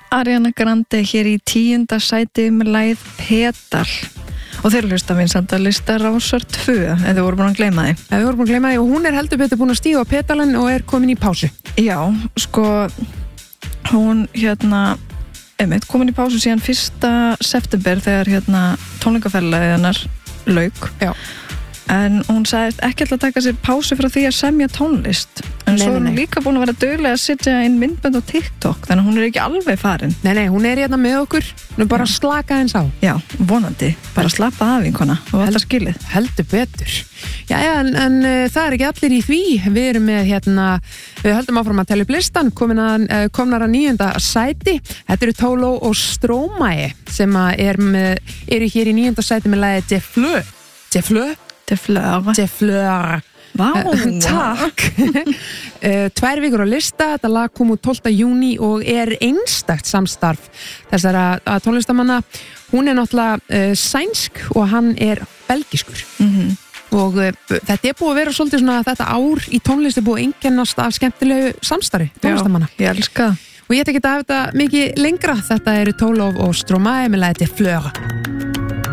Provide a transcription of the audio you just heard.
Ariana Grande hér í 10. sæti með lagið Pedal og þeir hlusta vinsældalista Rásar 2 ef þið voru búin að gleyma því. Ef við vorum búin að gleyma því og hún heldur betur búin að stíga á pedalinn og komin í pásu. Já, sko hún komin í pásu síðan 1. september þegar tónleikaferðalagið hennar lauk. Já. En hún sagðist ekki að taka sér pásu frá því að semja tónlist. En svo er hún líka búin að vera dugleg að setja inn myndbönd á TikTok, þannig að hún er ekki alveg farin. Nei, hún er hérna með okkur, hún er bara að slaka eins á. Já, vonandi, bara slappa af vinkona og alltaf skilið. Heldur betur. Já, en það er ekki allir í því. Við erum með við höldum áfram að tella upp listan, komnar að 9. sæti. Þetta eru Tolo og Stromae sem eru hér í 9. sæti með lagið De Fleur. Vá, takk. 2 vikur á lista, þetta lag kom út 12. júní og er einstakt samstarf þessara tónlistamanna. Hún er náttúrulega sænsk og hann er belgiskur. Og þetta búið að vera svolítið svona þetta ár í tónlist búið að einkennast af skemmtilegu samstarfi tónlistamanna. Já, ég elska það. Og ég ætla ekki að hafa þetta mikið lengra. Þetta eru Tolo og Stromae með lagið De Fleur.